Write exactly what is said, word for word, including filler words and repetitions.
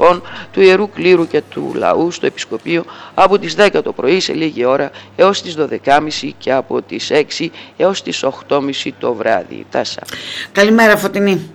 προσευχών του Ιερού Κλήρου και του Λαού στο Επισκοπείο από τις δέκα το πρωί σε λίγη ώρα έως τις δώδεκα και μισή και από τις έξι έως τις οκτώ και μισή το βράδυ. Τάσα. Καλημέρα Φωτεινή.